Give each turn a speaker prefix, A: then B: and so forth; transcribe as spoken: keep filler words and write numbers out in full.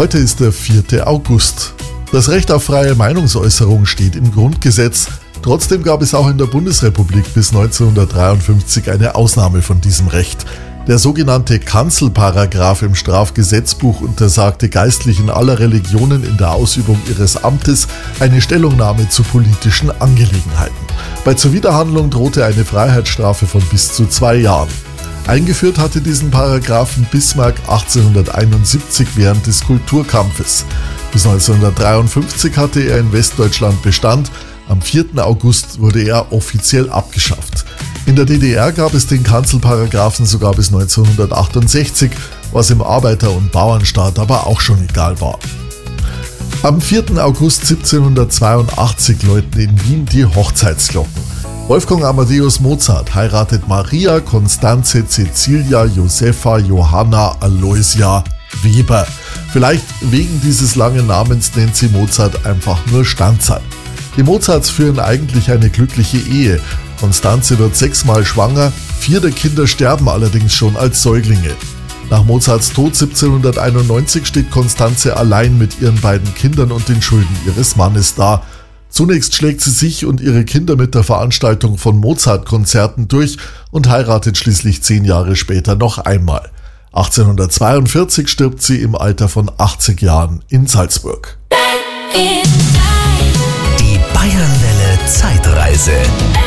A: Heute ist der vierte August. Das Recht auf freie Meinungsäußerung steht im Grundgesetz. Trotzdem gab es auch in der Bundesrepublik bis neunzehnhundertdreiundfünfzig eine Ausnahme von diesem Recht. Der sogenannte Kanzelparagraph im Strafgesetzbuch untersagte Geistlichen aller Religionen in der Ausübung ihres Amtes eine Stellungnahme zu politischen Angelegenheiten. Bei Zuwiderhandlung drohte eine Freiheitsstrafe von bis zu zwei Jahren. Eingeführt hatte diesen Paragraphen Bismarck achtzehnhunderteinundsiebzig während des Kulturkampfes. Bis neunzehnhundertdreiundfünfzig hatte er in Westdeutschland Bestand. Am vierten August wurde er offiziell abgeschafft. In der D D R gab es den Kanzelparagraphen sogar bis neunzehnhundertachtundsechzig, was im Arbeiter- und Bauernstaat aber auch schon egal war. Am vierten August siebzehnhundertzweiundachtzig läuten in Wien die Hochzeitsglocken. Wolfgang Amadeus Mozart heiratet Maria Constanze Cäcilia Josepha Johanna Aloysia Weber. Vielleicht wegen dieses langen Namens nennt sie Mozart einfach nur Stanzerl. Die Mozarts führen eigentlich eine glückliche Ehe. Constanze wird sechsmal schwanger, vier der Kinder sterben allerdings schon als Säuglinge. Nach Mozarts Tod siebzehnhunderteinundneunzig steht Constanze allein mit ihren beiden Kindern und den Schulden ihres Mannes da. Zunächst schlägt sie sich und ihre Kinder mit der Veranstaltung von Mozart-Konzerten durch und heiratet schließlich zehn Jahre später noch einmal. achtzehnhundertzweiundvierzig stirbt sie im Alter von achtzig Jahren in Salzburg.
B: Die Bayernwelle Zeitreise.